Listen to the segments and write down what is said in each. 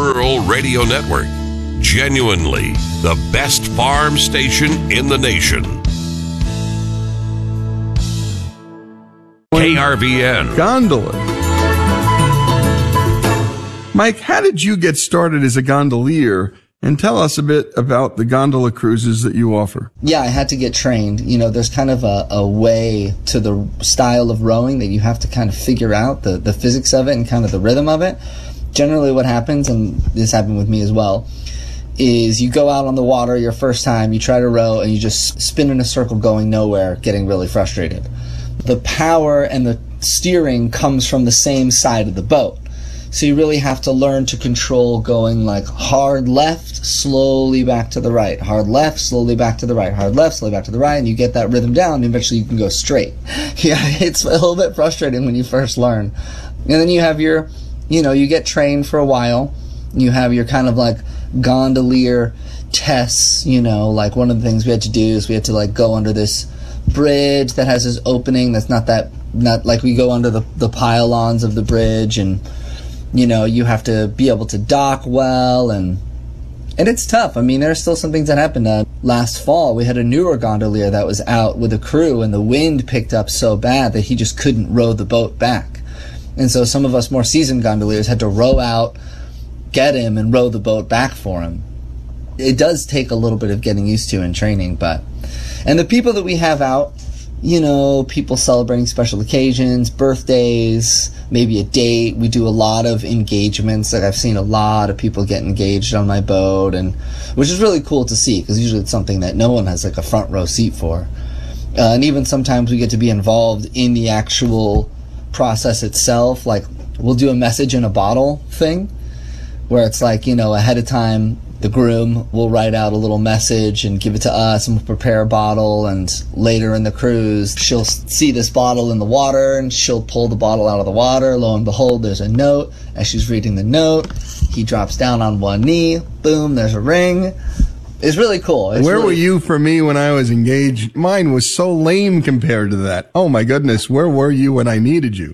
Rural Radio Network. Genuinely the best farm station in the nation. KRVN. Gondola. Mike, how did you get started as a gondolier? And tell us a bit about the gondola cruises that you offer. Yeah, I had to get trained. You know, there's kind of a way to the style of rowing that you have to kind of figure out the physics of it and kind of the rhythm of it. Generally what happens, and this happened with me as well, is you go out on the water your first time, you try to row, and you just spin in a circle going nowhere, getting really frustrated. The power and the steering comes from the same side of the boat. So you really have to learn to control going like hard left, slowly back to the right, hard left, slowly back to the right, hard left, slowly back to the right, and you get that rhythm down, and eventually you can go straight. Yeah, it's a little bit frustrating when you first learn. And then you have your, you get trained for a while. You have your kind of like gondolier tests, like one of the things we had to do is we had to like go under this bridge that has this opening that's not like we go under the pylons of the bridge, and you have to be able to dock well, and it's tough. I mean, there are still some things that happened. Last fall, we had a newer gondolier that was out with a crew, and the wind picked up so bad that he just couldn't row the boat back. And so some of us more seasoned gondoliers had to row out, get him, and row the boat back for him. It does take a little bit of getting used to and training, and the people that we have out, people celebrating special occasions, birthdays, maybe a date. We do a lot of engagements. Like I've seen a lot of people get engaged on my boat, and which is really cool to see because usually it's something that no one has like a front row seat for. And even sometimes we get to be involved in the actual process itself. Like we'll do a message in a bottle thing where it's like, ahead of time, the groom will write out a little message and give it to us, and we'll prepare a bottle, and later in the cruise, she'll see this bottle in the water, and she'll pull the bottle out of the water. Lo and behold, there's a note. As she's reading the note, he drops down on one knee. Boom, there's a ring. It's really cool. Where were you for me when I was engaged? Mine was so lame compared to that. Oh my goodness, where were you when I needed you?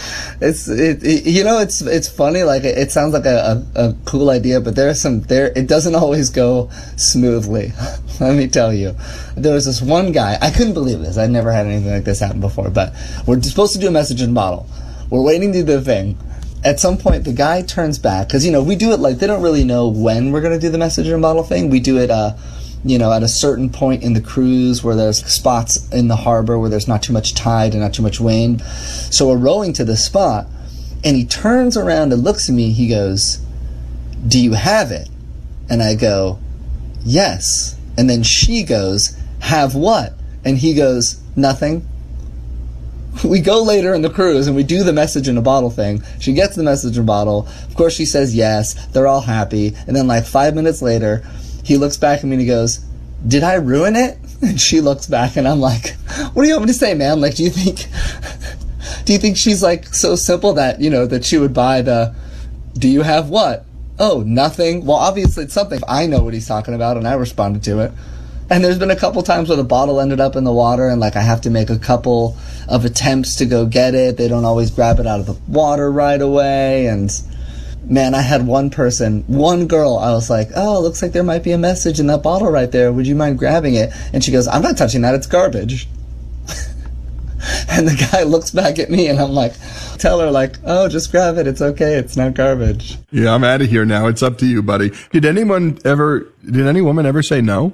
It's funny. Like it sounds like a cool idea, but it doesn't always go smoothly. Let me tell you, there was this one guy. I couldn't believe this. I'd never had anything like this happen before. But we're supposed to do a message in a bottle. We're waiting to do the thing. At some point, the guy turns back because we do it like they don't really know when we're going to do the message in a bottle thing. We do it at a certain point in the cruise where there's spots in the harbor where there's not too much tide and not too much wind. So we're rowing to the spot, and he turns around and looks at me. He goes, "Do you have it?" And I go, "Yes." And then she goes, "Have what?" And he goes, "Nothing." We go later in the cruise and we do the message in a bottle thing. She gets the message in a bottle. Of course she says yes. They're all happy. And then like 5 minutes later, he looks back at me and he goes, "Did I ruin it?" And she looks back and I'm like, "What do you want me to say, man? Like, do you think she's like so simple that, that she would buy do you have what? Oh, nothing. Well, obviously it's something. I know what he's talking about and I responded to it. And there's been a couple times where the bottle ended up in the water and like I have to make a couple of attempts to go get it. They don't always grab it out of the water right away. And man, I had one girl, I was like, "Oh, looks like there might be a message in that bottle right there. Would you mind grabbing it?" And she goes, "I'm not touching that. It's garbage." And the guy looks back at me and I'm like, tell her like, "Oh, just grab it. It's okay. It's not garbage." Yeah, I'm out of here now. It's up to you, buddy. Did any woman ever say no?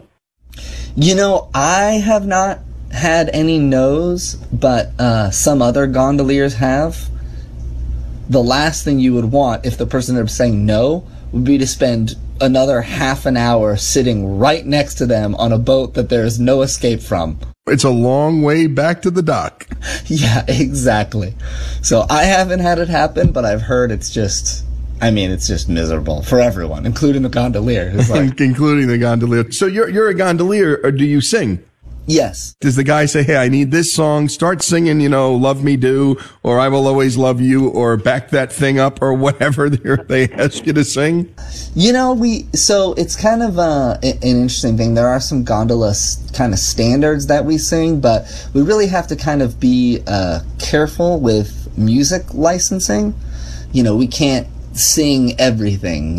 I have not had any no's, but some other gondoliers have. The last thing you would want if the person that was saying no would be to spend another half an hour sitting right next to them on a boat that there is no escape from. It's a long way back to the dock. Yeah, exactly. So I haven't had it happen, but I've heard it's just miserable for everyone, including the gondolier. Including the gondolier. So you're a gondolier, or do you sing? Yes. Does the guy say, "Hey, I need this song, start singing, Love Me Do, or I Will Always Love You, or Back That Thing Up," or whatever they ask you to sing? So it's kind of an interesting thing. There are some gondola kind of standards that we sing, but we really have to kind of be careful with music licensing. We can't sing everything.